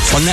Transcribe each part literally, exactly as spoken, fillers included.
Ναι.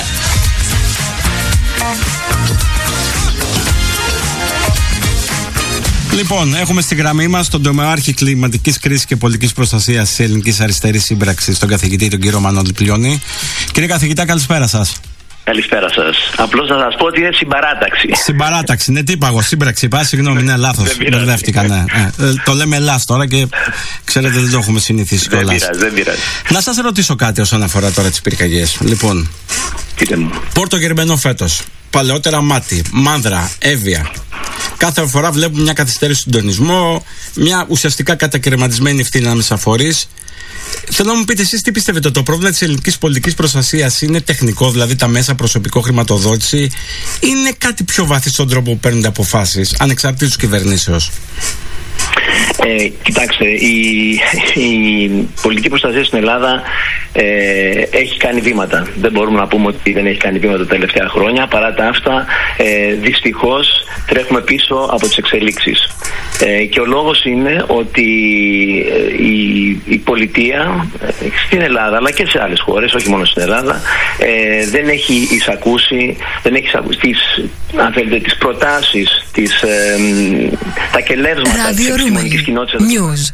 Λοιπόν, έχουμε στη γραμμή μας τον τομεάρχη κλιματικής κρίσης και πολιτικής προστασίας της Ελληνικής Αριστερής Σύμπραξης, τον καθηγητή, τον κύριο Μανώλη Πλιώνη. Κύριε καθηγητά, καλησπέρα σας. Καλησπέρα σας. Απλώς να σας πω ότι είναι συμπαράταξη. Συμπαράταξη, ναι, τι είπα εγώ, σύμπραξη είπα, συγγνώμη, είναι λάθος. Μπερδεύτηκα, ναι. Ε, το λέμε Ελλάς τώρα και ξέρετε δεν το έχουμε συνηθίσει κιόλας. Δεν πειράζει, δεν πειράζει. Να σας ρωτήσω κάτι όσον αφορά τώρα τις πυρκαγιές. Λοιπόν, Πόρτο Γερμένο φέτος. Παλαιότερα Μάτι, Μάνδρα, Εύβοια. Κάθε φορά βλέπουμε μια καθυστέρηση στον συντονισμό, μια ουσιαστικά κατακαιρματισμένη ευθύνη ανάμεσα φορείς. Θέλω να μου πείτε εσείς τι πιστεύετε, το πρόβλημα της ελληνικής πολιτικής προστασίας είναι τεχνικό, δηλαδή τα μέσα, προσωπικό, χρηματοδότηση, είναι κάτι πιο βαθύ στον τρόπο που παίρνουν αποφάσεις, ανεξαρτήτως κυβερνήσεως? Ε, κοιτάξτε, η, η πολιτική προστασία στην Ελλάδα ε, έχει κάνει βήματα. Δεν μπορούμε να πούμε ότι δεν έχει κάνει βήματα τα τελευταία χρόνια. Παρά τα αυτά, ε, δυστυχώς τρέχουμε πίσω από τις εξελίξεις. Ε, και ο λόγος είναι ότι η, η πολιτεία στην Ελλάδα, αλλά και σε άλλες χώρες, όχι μόνο στην Ελλάδα, ε, δεν έχει εισακούσει, δεν έχει εισακούσει τις, αν θέλετε, τις προτάσεις, τις, ε, τα κελεύσματα της επιστημονικής κοινότητας. News.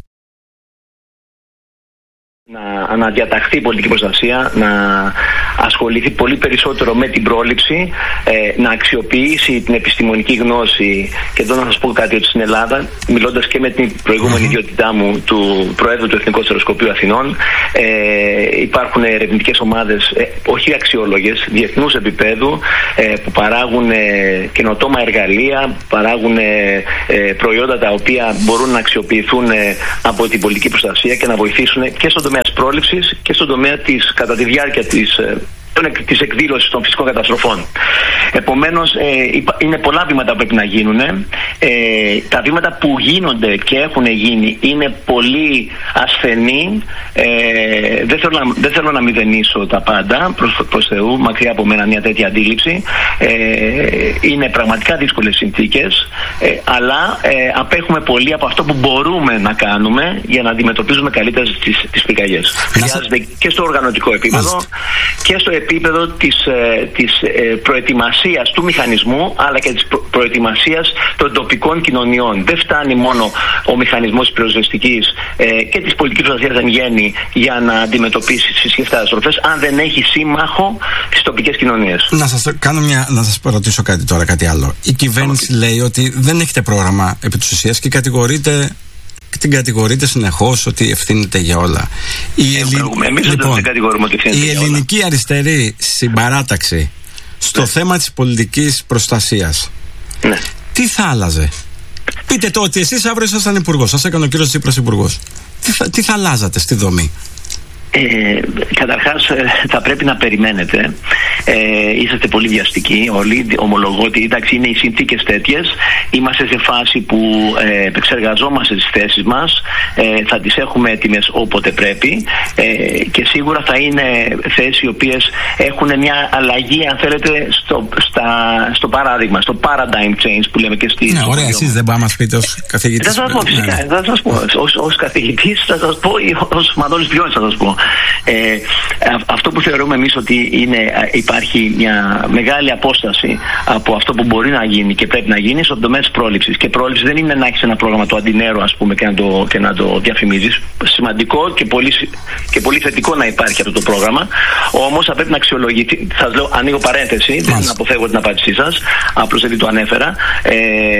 Να αναδιαταχθεί η πολιτική προστασία, να ασχοληθεί πολύ περισσότερο με την πρόληψη, ε, να αξιοποιήσει την επιστημονική γνώση. Και εδώ να σας πω κάτι, ότι στην Ελλάδα, μιλώντας και με την προηγούμενη mm-hmm. ιδιότητά μου του Προέδρου του Εθνικού Αστεροσκοπείου Αθηνών, ε, υπάρχουν ερευνητικές ομάδες, ε, όχι αξιόλογες, διεθνούς επίπεδου, ε, που παράγουν ε, καινοτόμα εργαλεία, παράγουν ε, ε, προϊόντα τα οποία μπορούν να αξιοποιηθούν ε, από την πολιτική προστασία και να βοηθήσουν και στον τομέα της πρόληψης και στον τομέα της, κατά τη διάρκεια της, της εκδήλωσης των φυσικών καταστροφών. Επομένως, ε, είναι πολλά βήματα που πρέπει να γίνουν. Ε, τα βήματα που γίνονται και έχουν γίνει είναι πολύ ασθενή. Ε, δεν, θέλω να, δεν θέλω να μηδενίσω τα πάντα, προς, προς Θεού, μακριά από μένα μια τέτοια αντίληψη. Ε, είναι πραγματικά δύσκολες συνθήκες, ε, αλλά ε, απέχουμε πολύ από αυτό που μπορούμε να κάνουμε για να αντιμετωπίζουμε καλύτερα τις, τις πυρκαγιές. Χρειάζεται και στο οργανωτικό επίπεδο και στο επίπεδο της, ε, της ε, προετοιμασίας του μηχανισμού, αλλά και της προ- προετοιμασίας των τοπικών κοινωνιών. Δεν φτάνει μόνο ο μηχανισμός της πυροσβεστικής ε, και της πολιτικής προστασίας εν γέννη για να αντιμετωπίσει τις φυσικές καταστροφές, αν δεν έχει σύμμαχο τις τοπικές κοινωνίες. Να σας, κάνω μια, να σας ρωτήσω κάτι τώρα, κάτι άλλο. Η κυβέρνηση okay. λέει ότι δεν έχετε πρόγραμμα επί της ουσίας και κατηγορείτε την κατηγορείτε συνεχώς ότι ευθύνεται για όλα. Η, ε, Ελλη... εμείς λοιπόν, δεν κατηγορούμε ότι ευθύνεται η ελληνική όλα. Αριστερή συμπαράταξη στο ναι. θέμα της πολιτικής προστασίας, ναι. τι θα άλλαζε? Πείτε το ότι εσείς αύριο ήσασταν υπουργός, σας έκανε ο κύριος Τσίπρας υπουργός. Τι θα, τι θα αλλάζατε στη δομή? Ε, καταρχάς θα πρέπει να περιμένετε. Ε, είσαστε πολύ βιαστικοί όλοι. Ομολογώ ότι εντάξει, είναι οι συνθήκες τέτοιες. Είμαστε σε φάση που ε, επεξεργαζόμαστε τις θέσεις μας. Ε, θα τις έχουμε έτοιμες όποτε πρέπει. Ε, και σίγουρα θα είναι θέσεις οι οποίες έχουν μια αλλαγή, αν θέλετε, στο, στα, στο παράδειγμα, στο paradigm change που λέμε και στη. Ναι, ωραία, εσείς δεν πάμε να μας πείτε ως καθηγητής. Θα σας πω, φυσικά. Ναι. Θα σας πω. Ως, ως καθηγητής θα σας πω, ή ως Μανώλης Πλιώνης θα σας πω. Ε, αυτό που θεωρούμε εμείς ότι είναι, υπάρχει μια μεγάλη απόσταση από αυτό που μπορεί να γίνει και πρέπει να γίνει στον τομέα της πρόληψης. Και πρόληψη δεν είναι να έχεις ένα πρόγραμμα του αντινέρου, ας πούμε, και να το, και να το διαφημίζεις. Σημαντικό και πολύ, και πολύ θετικό να υπάρχει αυτό το πρόγραμμα. Όμως θα πρέπει να αξιολογηθεί. Σας λέω, ανοίγω παρένθεση, δεν αποφεύγω την απάντησή σας, απλώς επειδή το ανέφερα. Ε,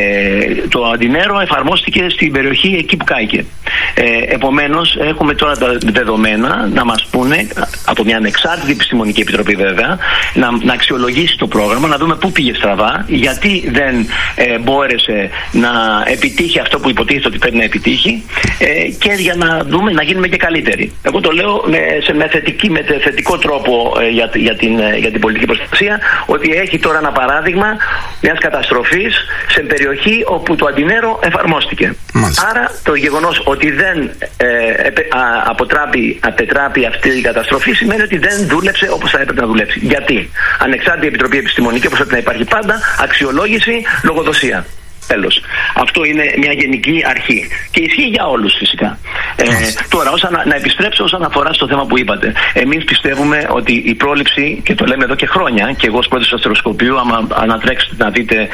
το αντινέρο εφαρμόστηκε στην περιοχή εκεί που κάηκε. Ε, επομένως, έχουμε τώρα τα δεδομένα να μας πούνε, από μια ανεξάρτητη επιστημονική επιτροπή βέβαια, να, να αξιολογήσει το πρόγραμμα, να δούμε πού πήγε στραβά, γιατί δεν ε, μπόρεσε να επιτύχει αυτό που υποτίθεται ότι πρέπει να επιτύχει, ε, και για να δούμε να γίνουμε και καλύτεροι. Εγώ το λέω με, σε, με, θετική, με θετικό τρόπο ε, για, για, την, ε, για την πολιτική προστασία, ότι έχει τώρα ένα παράδειγμα μιας καταστροφής σε περιοχή όπου το αντινέρο εφαρμόστηκε. Μάλιστα. Άρα το γεγονός ότι δεν ε, ε, αποτράπει, απετράπει αυτή η καταστροφή σημαίνει ότι δεν δούλεψε όπως θα έπρεπε να δουλέψει. Γιατί? Ανεξάρτητη επιτροπή επιστημονική, όπως πρέπει να υπάρχει πάντα, αξιολόγηση, λογοδοσία. Τέλος. Αυτό είναι μια γενική αρχή. Και ισχύει για όλους φυσικά. Ε, τώρα, όσα, να, να επιστρέψω όσον αφορά στο θέμα που είπατε. Εμείς πιστεύουμε ότι η πρόληψη, και το λέμε εδώ και χρόνια, και εγώ ως πρόεδρος του αστεροσκοπείου, άμα ανατρέξετε να δείτε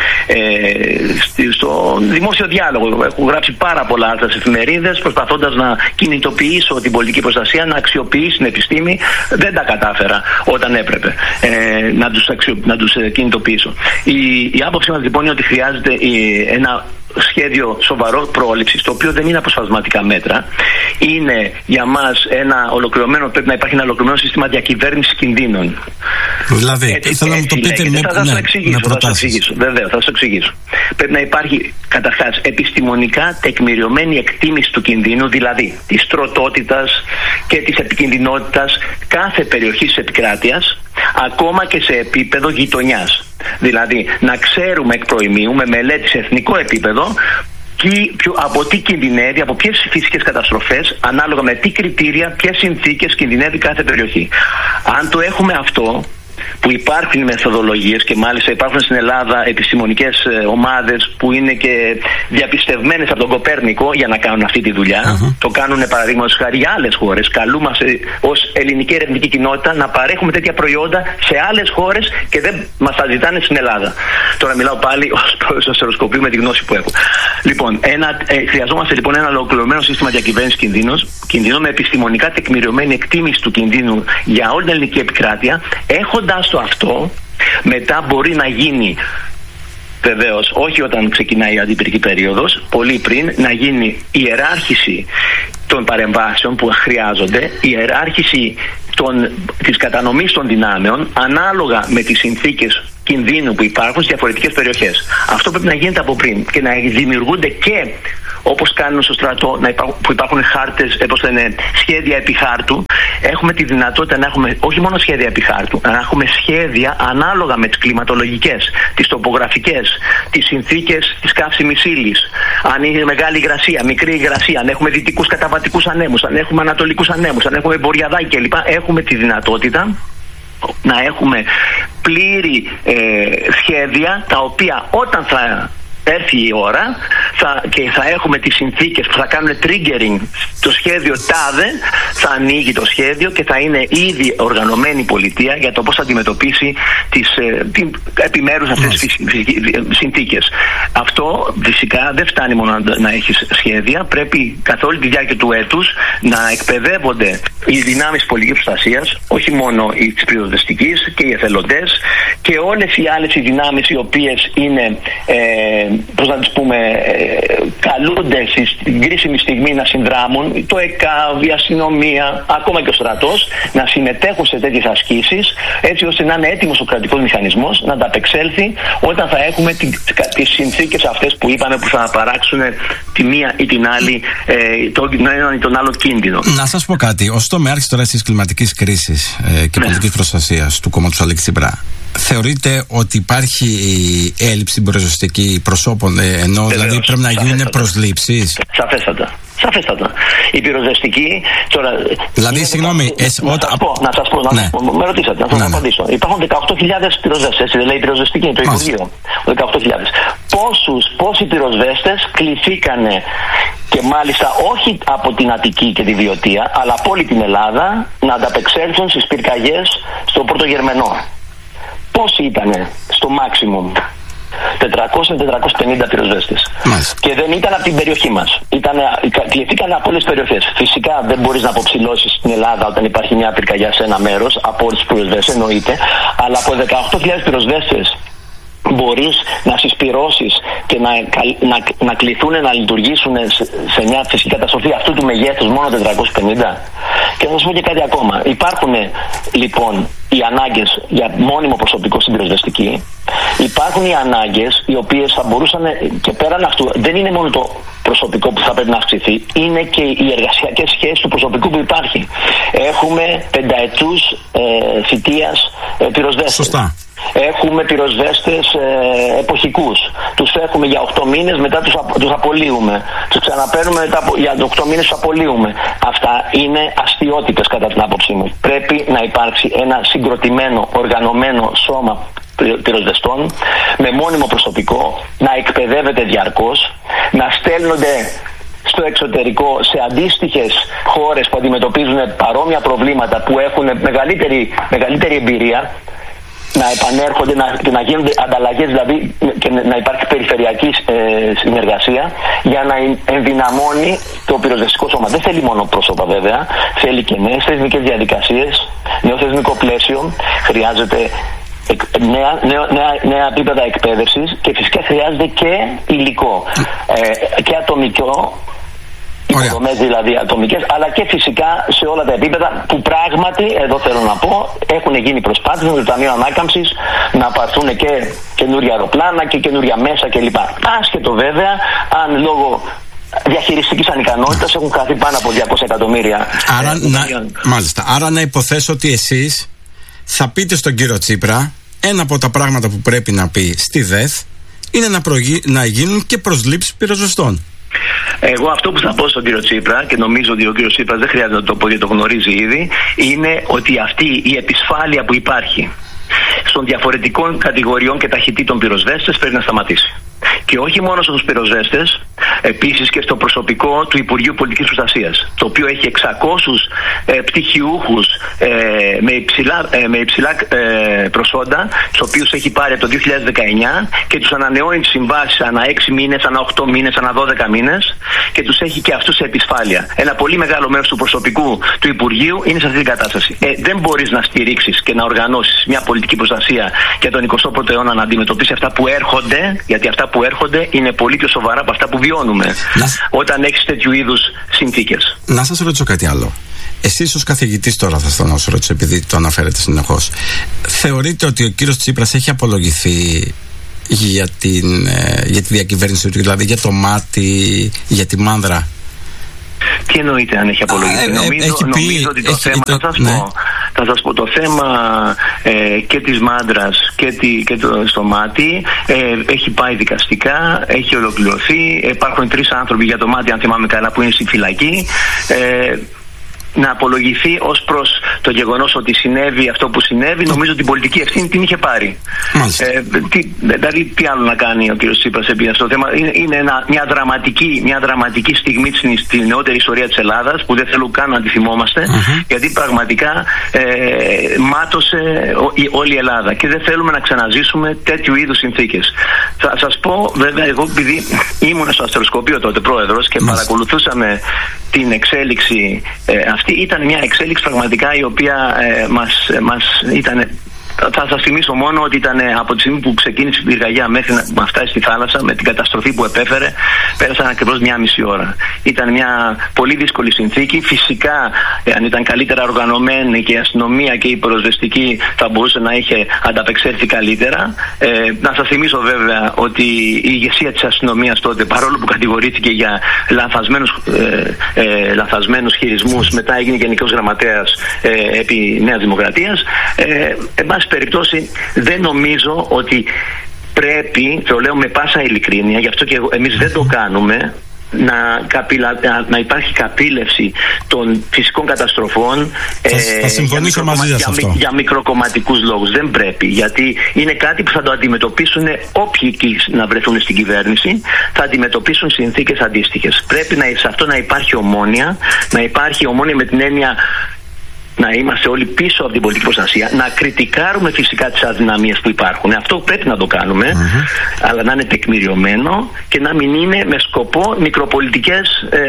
ε, στο δημόσιο διάλογο, έχω γράψει πάρα πολλά άρθρα στις εφημερίδες, προσπαθώντας να κινητοποιήσω την πολιτική προστασία, να αξιοποιήσει την επιστήμη. Δεν τα κατάφερα όταν έπρεπε ε, να τους, αξιο, να τους ε, κινητοποιήσω. Η, η άποψη μας λοιπόν είναι ότι χρειάζεται ε, ένα σχέδιο σοβαρό πρόληψης, το οποίο δεν είναι αποσπασματικά μέτρα. Είναι για μας ένα ολοκληρωμένο, πρέπει να υπάρχει ένα ολοκληρωμένο σύστημα διακυβέρνησης κινδύνων. Δηλαδή, έτσι, θέλω να μου το πείτε με, θα, θα, ναι, εξηγήσω, θα σας εξηγήσω. Βέβαια, θα σας εξηγήσω. Πρέπει να υπάρχει καταρχάς επιστημονικά τεκμηριωμένη εκτίμηση του κινδύνου, δηλαδή της τροτότητας και της επικινδυνότητας κάθε περιοχής της επικράτειας, ακόμα και σε επίπεδο γειτονιάς. Δηλαδή, να ξέρουμε εκ προημίου, με μελέτη σε εθνικό επίπεδο, από τι κινδυνεύει, από ποιες φυσικές καταστροφές, ανάλογα με τι κριτήρια, ποιες συνθήκες κινδυνεύει κάθε περιοχή. Αν το έχουμε αυτό, που υπάρχουν μεθοδολογίες, και μάλιστα υπάρχουν στην Ελλάδα επιστημονικές ομάδες που είναι και διαπιστευμένες από τον Κοπέρνικο για να κάνουν αυτή τη δουλειά. Uh-huh. Το κάνουν παραδείγματος χάρη για άλλες χώρες. Καλούμαστε ως ελληνική ερευνητική κοινότητα να παρέχουμε τέτοια προϊόντα σε άλλες χώρες και δεν μας τα ζητάνε στην Ελλάδα. Τώρα μιλάω πάλι ως πρόεδρος του αστεροσκοπείου με τη γνώση που έχω. Λοιπόν, ένα, ε, χρειαζόμαστε λοιπόν ένα ολοκληρωμένο σύστημα διακυβέρνησης κινδύνων με επιστημονικά τεκμηριωμένη εκτίμηση του κινδύνου για όλη την ελληνική επικράτεια. Έχοντας το αυτό, μετά μπορεί να γίνει, βεβαίως όχι όταν ξεκινάει η αντιπυρική περίοδος, πολύ πριν, να γίνει η ιεράρχηση των παρεμβάσεων που χρειάζονται, η ιεράρχηση των, της κατανομής των δυνάμεων ανάλογα με τις συνθήκες κινδύνου που υπάρχουν σε διαφορετικές περιοχές. Αυτό πρέπει να γίνεται από πριν και να δημιουργούνται και, όπως κάνουν στο στρατό, να υπάρχουν, που υπάρχουν χάρτες, όπως λένε, σχέδια επί χάρτου. Έχουμε τη δυνατότητα να έχουμε όχι μόνο σχέδια επί χάρτου, να έχουμε σχέδια ανάλογα με τις κλιματολογικές, τις τοπογραφικές, τις συνθήκες της καύσιμης ύλης. Αν είναι μεγάλη υγρασία, μικρή υγρασία, αν έχουμε δυτικούς καταβατικούς ανέμους, αν έχουμε ανατολικούς ανέμους, αν έχουμε βορειαδάκι κλπ. Έχουμε τη δυνατότητα να έχουμε πλήρη ε, σχέδια, τα οποία όταν θα έρθει η ώρα θα, και θα έχουμε τις συνθήκες που θα κάνουν triggering το σχέδιο τάδε, θα ανοίγει το σχέδιο και θα είναι ήδη οργανωμένη η πολιτεία για το πώς θα αντιμετωπίσει τις ε, την, επιμέρους αυτές τις συνθήκες. Αυτό φυσικά δεν φτάνει μόνο να, να έχεις σχέδια, πρέπει καθ' όλη τη διάρκεια του έτους να εκπαιδεύονται οι δυνάμεις πολιτικής προστασίας, όχι μόνο οι της πυροσβεστικής και οι εθελοντές και όλες οι άλλες οι δυνάμεις οι οποίες είναι ε, πώς να τις πούμε, ε, καλούνται στην κρίσιμη στιγμή να συνδράμουν, το ΕΚΑΒ, η αστυνομία, ακόμα και ο στρατός, να συμμετέχουν σε τέτοιες ασκήσεις, έτσι ώστε να είναι έτοιμος ο κρατικός μηχανισμός να ανταπεξέλθει όταν θα έχουμε τις συνθήκες αυτές που είπαμε που θα παράξουν τη μία ή την άλλη, ε, τον έναν ή τον άλλο κίνδυνο. Να σας πω κάτι. Ως τομέα τώρα της κλιματικής κρίσης ε, και ναι. πολιτικής προστασίας του κόμματος Αλέξη Τσίπρα, θεωρείτε ότι υπάρχει έλλειψη στην πυροσβεστική προσώπων, ε, ενώ Βεβαίως, δηλαδή πρέπει να γίνουν προσλήψεις? Σαφέστατα. Σαφέστατα. Η πυροσβεστική. Τώρα, δηλαδή, συγγνώμη, να, εσ, να, όταν... σας πω, να σας πω, να ναι. πω, με ρωτήσατε, να σας ναι, απαντήσω. Ναι. Υπάρχουν δεκαοκτώ χιλιάδες πυροσβέστες, δηλαδή η πυροσβεστική είναι το Υπουργείο. δεκαοκτώ χιλιάδες. Πόσους, πόσοι πυροσβέστες κληθήκανε, και μάλιστα όχι από την Αττική και τη Βιωτία, αλλά από όλη την Ελλάδα, να ανταπεξέλθουν στις πυρκαγιές στο Πρωτογερμενό? Πόσοι ήτανε στο maximum? τετρακόσιοι με τετρακόσιοι πενήντα πυροσβέστες. Και δεν ήταν από την περιοχή μας. Κληθήκαν από όλες τις περιοχές. Φυσικά δεν μπορείς να αποψηλώσεις στην Ελλάδα όταν υπάρχει μια πυρκαγιά σε ένα μέρος από όλους τους πυροσβέστες, εννοείται. Αλλά από δεκαοκτώ χιλιάδες πυροσβέστες μπορείς να συσπυρώσεις και να, να, να κληθούν να λειτουργήσουν σε, σε μια φυσική καταστροφή αυτού του μεγέθους μόνο τετρακόσιοι πενήντα. Και θα σας πω και κάτι ακόμα. Υπάρχουν λοιπόν οι ανάγκες για μόνιμο προσωπικό στην πυροσβεστική. Υπάρχουν οι ανάγκες οι οποίες θα μπορούσαν, και πέραν αυτού δεν είναι μόνο το προσωπικό που θα πρέπει να αυξηθεί, είναι και οι εργασιακές σχέσεις του προσωπικού που υπάρχει. Έχουμε πενταετούς ε, θητείας ε, πυροσβέστες. Σωστά. Έχουμε πυροσβέστες ε, εποχικούς. Τους έχουμε για οκτώ μήνες, μετά τους, απ, τους απολύουμε. Τους ξαναπαίρνουμε μετά, για οκτώ μήνες τους απολύουμε. Αυτά είναι αστιότητες κατά την άποψή μου. Πρέπει να υπάρξει ένα συγκροτημένο, οργανωμένο σώμα πυροσβεστών με μόνιμο προσωπικό, να εκπαιδεύεται διαρκώς, να στέλνονται στο εξωτερικό, σε αντίστοιχες χώρες που αντιμετωπίζουν παρόμοια προβλήματα, που έχουν μεγαλύτερη, μεγαλύτερη εμπειρία, να επανέρχονται να, και να γίνονται ανταλλαγές, δηλαδή και να υπάρχει περιφερειακή ε, συνεργασία για να ενδυναμώνει το πυροσβεστικό σώμα. Δεν θέλει μόνο πρόσωπα βέβαια, θέλει και νέες θεσμικές διαδικασίες, νέο θεσμικό πλαίσιο, χρειάζεται νέα, νέα, νέα, νέα επίπεδα εκπαίδευσης και φυσικά χρειάζεται και υλικό ε, και ατομικό. Υποδομές δηλαδή ατομικές, αλλά και φυσικά σε όλα τα επίπεδα που πράγματι, εδώ θέλω να πω, έχουν γίνει προσπάθειες με το Ταμείο Ανάκαμψης να πάρθουν και καινούργια αεροπλάνα και καινούργια μέσα κλπ. Άσχετο βέβαια αν λόγω διαχειριστικής ανικανότητας έχουν χαθεί πάνω από διακόσια εκατομμύρια. Άρα, ε, να, μάλιστα, άρα να υποθέσω ότι εσείς θα πείτε στον κύριο Τσίπρα ένα από τα πράγματα που πρέπει να πει στη ΔΕΘ είναι να, προγεί, να γίνουν και προσλήψεις πυροσβεστών. Εγώ αυτό που θα πω στον κύριο Τσίπρα, και νομίζω ότι ο κύριος Τσίπρας δεν χρειάζεται να το πω γιατί το γνωρίζει ήδη, είναι ότι αυτή η επισφάλεια που υπάρχει των διαφορετικών κατηγοριών και ταχυτήτων πυροσβέστες πρέπει να σταματήσει. Και όχι μόνο στους πυροσβέστες, επίσης και στο προσωπικό του Υπουργείου Πολιτικής Προστασίας, το οποίο έχει εξακόσιους ε, πτυχιούχους ε, με υψηλά, ε, με υψηλά ε, προσόντα, τους οποίους έχει πάρει από το δύο χιλιάδες δεκαεννιά και τους ανανεώνει τις συμβάσεις ανά έξι μήνες, ανά οκτώ μήνες, ανά δώδεκα μήνες και τους έχει και αυτούς σε επισφάλεια. Ένα πολύ μεγάλο μέρος του προσωπικού του Υπουργείου είναι σε αυτή την κατάσταση. Ε, δεν μπορείς να στηρίξεις και να οργανώσεις μια πολιτική προστασία για τον εικοστό πρώτο αιώνα να αντιμετωπίσει αυτά που έρχονται, γιατί αυτά που έρχονται είναι πολύ πιο σοβαρά από αυτά που βιώνουμε να... όταν έχεις τέτοιου είδους συνθήκες. Να σας ρωτήσω κάτι άλλο. Εσείς ως καθηγητής, τώρα θα σας το ρωτήσω επειδή το αναφέρετε συνεχώς, θεωρείτε ότι ο κύριος Τσίπρας έχει απολογηθεί για, την, για τη διακυβέρνηση του, δηλαδή για το μάτι, για τη μάνδρα? Τι εννοείται αν έχει απολογηθεί? Ε, νομίζω, έχει πει, νομίζω ότι το έχει, θέμα, το, θα σας ναι. πω, θα σας πω, το θέμα ε, και της μάντρας και, τη, και το στο μάτι ε, έχει πάει δικαστικά, έχει ολοκληρωθεί. Υπάρχουν τρεις άνθρωποι για το μάτι, αν θυμάμαι καλά, που είναι στη φυλακή. Ε, να απολογηθεί ως προς το γεγονός ότι συνέβη αυτό που συνέβη, νομίζω την πολιτική ευθύνη την είχε πάρει. Ε, τι, δηλαδή τι άλλο να κάνει ο κ. Τσίπρας επί αυτό το θέμα? Είναι, είναι ένα, μια, δραματική, μια δραματική στιγμή στην, στην νεότερη ιστορία της Ελλάδας που δεν θέλω καν να τη θυμόμαστε, uh-huh. γιατί πραγματικά ε, μάτωσε ό, η, όλη η Ελλάδα και δεν θέλουμε να ξαναζήσουμε τέτοιου είδους συνθήκες. Θα σας πω βέβαια, εγώ επειδή ήμουν στο αστεροσκοπείο τότε πρόεδρος και uh-huh. παρακολουθούσαμε την εξέλιξη ε, αυτή, ήταν μια εξέλιξη πραγματικά η οποία ε, μας, μας ήταν... Θα σας θυμίσω μόνο ότι ήταν από τη στιγμή που ξεκίνησε η πυρκαγιά μέχρι να φτάσει στη θάλασσα, με την καταστροφή που επέφερε, πέρασαν ακριβώς μια μισή ώρα. Ήταν μια πολύ δύσκολη συνθήκη. Φυσικά, αν ήταν καλύτερα οργανωμένη και η αστυνομία και η πυροσβεστική, θα μπορούσε να είχε ανταπεξέλθει καλύτερα. Ε, να σας θυμίσω βέβαια ότι η ηγεσία της αστυνομίας τότε, παρόλο που κατηγορήθηκε για λανθασμένους, ε, ε, λανθασμένους χειρισμούς, μετά έγινε γενικός γραμματέας ε, επί Νέας Δημοκρατίας. Ε, περιπτώσει δεν νομίζω ότι πρέπει, το λέω με πάσα ειλικρίνεια, γι' αυτό και εγώ, εμείς δεν το κάνουμε, να, καπηλα, να, να υπάρχει καπήλευση των φυσικών καταστροφών θα, ε, θα συμφωνήσω για, μαζί σας για, αυτό. για μικροκομματικούς λόγους. Δεν πρέπει, γιατί είναι κάτι που θα το αντιμετωπίσουν όποιοι να βρεθούν στην κυβέρνηση, θα αντιμετωπίσουν συνθήκες αντίστοιχες. Πρέπει να, σε αυτό να υπάρχει ομόνοια, να υπάρχει ομόνοια με την έννοια να είμαστε όλοι πίσω από την πολιτική προστασία, να κριτικάρουμε φυσικά τις αδυναμίες που υπάρχουν. Αυτό πρέπει να το κάνουμε, mm-hmm. αλλά να είναι τεκμηριωμένο και να μην είναι με σκοπό μικροπολιτικές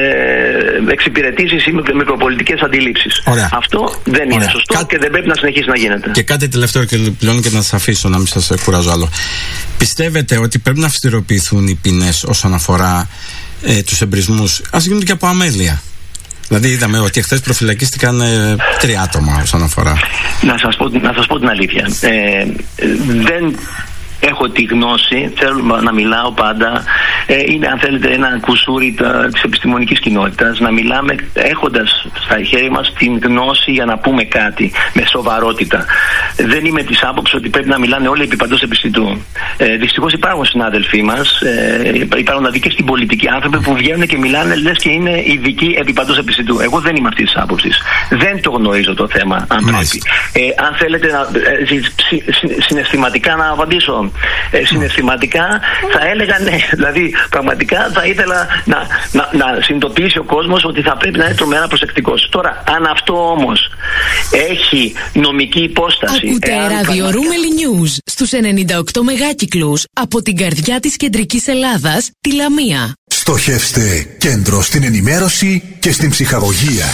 ε, εξυπηρετήσεις ή μικροπολιτικές αντιλήψεις. Ωραία. Αυτό δεν Ωραία. είναι σωστό Κά... και δεν πρέπει να συνεχίσει να γίνεται. Και κάτι τελευταίο και πλέον και να σας αφήσω, να μην σας κουράζω άλλο. Πιστεύετε ότι πρέπει να αυστηροποιηθούν οι ποινές όσον αφορά ε, τους εμπρισμούς? Ας γίνονται και από αμέλεια. Δηλαδή είδαμε ότι εχθές προφυλακίστηκαν ε, τρία άτομα όσον αφορά. Να σας πω, να σας πω την αλήθεια. Ε, δεν έχω τη γνώση, θέλω να μιλάω πάντα, ε, είναι αν θέλετε ένα κουσούρι της επιστημονικής κοινότητας, να μιλάμε έχοντας στα χέρια μας την γνώση για να πούμε κάτι με σοβαρότητα. δεν είμαι της άποψης ότι πρέπει να μιλάνε όλοι επί παντός επιστητού. Ε, δυστυχώς υπάρχουν συνάδελφοί μας, ε, υπάρχουν δηλαδή και στην πολιτική άνθρωποι που βγαίνουν και μιλάνε λες και είναι ειδικοί επί παντός επιστητού. Εγώ δεν είμαι αυτής της άποψης. Δεν το γνωρίζω το θέμα, αν πρέπει. Ε, αν θέλετε να, ε, συ, συ, συναισθηματικά να απαντήσω. Ε, συναισθηματικά θα έλεγα ναι. Δηλαδή πραγματικά θα ήθελα να, να, να συνειδητοποιήσει ο κόσμος ότι θα πρέπει να είναι τρομερά προσεκτικός. Τώρα, αν αυτό όμως έχει νομική υπόσταση. Ακούτε ράδιο Ρούμελι News στους ενενήντα οκτώ μεγάκυκλους από την καρδιά της κεντρικής Ελλάδας, τη Λαμία. Στοχεύστε κέντρο στην ενημέρωση και στην ψυχαγωγία.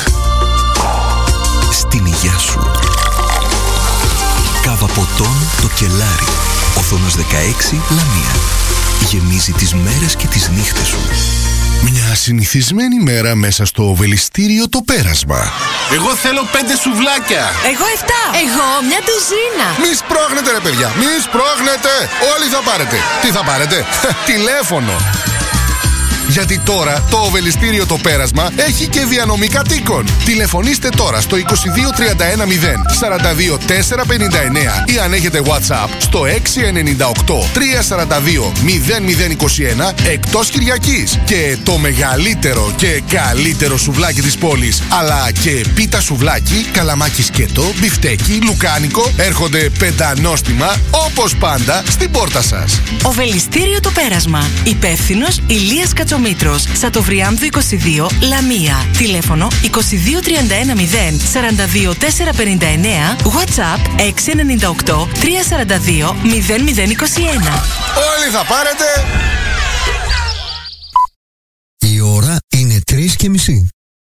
Στην υγεία σου. Κάβα ποτών το Κελάρι. Οθόνος δεκαέξι Λαμία. Γεμίζει τις μέρες και τις νύχτες σου. Μια συνηθισμένη μέρα μέσα στο Οβελιστήριο το Πέρασμα. Εγώ θέλω πέντε σουβλάκια. Εγώ εφτά. Εγώ μια ντουζίνα. Μη σπρώχνετε ρε παιδιά, μη σπρώχνετε. Όλοι θα πάρετε. Τι θα πάρετε? Τηλέφωνο. Γιατί τώρα το Οβελιστήριο το Πέρασμα έχει και διανομή κατοίκων. Τηλεφωνήστε τώρα στο είκοσι δύο τριάντα ένα μηδέν σαράντα δύο τετρακόσια πενήντα εννέα ή αν έχετε WhatsApp στο έξι εννιά οκτώ τρία σαράντα δύο μηδέν μηδέν είκοσι ένα εκτός Κυριακής. Και το μεγαλύτερο και καλύτερο σουβλάκι της πόλης, αλλά και πίτα σουβλάκι, καλαμάκι σκέτο, μπιφτέκι, λουκάνικο έρχονται πεντανόστιμα όπως πάντα στην πόρτα σας. Οβελιστήριο το Πέρασμα. Υπεύθυνος Ηλίας Κατσομήτρος. Σατοβριάνδου είκοσι δύο, Λαμία. Τηλέφωνο είκοσι δύο τριάντα ένα μηδέν σαράντα δύο τετρακόσια πενήντα εννέα. WhatsApp έξι εννιά οκτώ τρία σαράντα δύο μηδέν μηδέν είκοσι ένα. Όλοι θα πάρετε. Η ώρα είναι τρεις και μισή.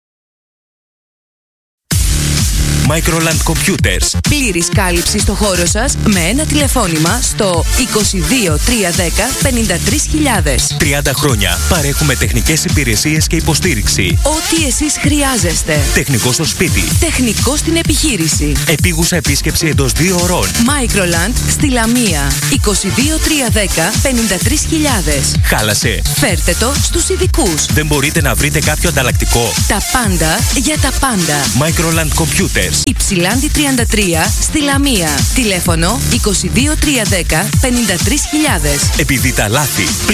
Microland Computers. Πλήρης κάλυψη στο χώρο σας με ένα τηλεφώνημα στο είκοσι δύο τριακόσια δέκα πενήντα τρεις χιλιάδες. τριάντα χρόνια παρέχουμε τεχνικές υπηρεσίες και υποστήριξη. Ό,τι εσείς χρειάζεστε. Τεχνικό στο σπίτι. Τεχνικό στην επιχείρηση. Επίγουσα επίσκεψη εντός δύο ωρών. Microland στη Λαμία. είκοσι δύο τριακόσια δέκα πενήντα τρεις χιλιάδες. Χάλασε. Φέρτε το στους ειδικούς. Δεν μπορείτε να βρείτε κάποιο ανταλλακτικό? Τα πάντα για τα πάντα. Microland Computers. Υψηλάντη τριάντα τρία στη Λαμία. Τηλέφωνο είκοσι δύο τριακόσια δέκα πενήντα τρεις χιλιάδες. Επειδή τα λάθη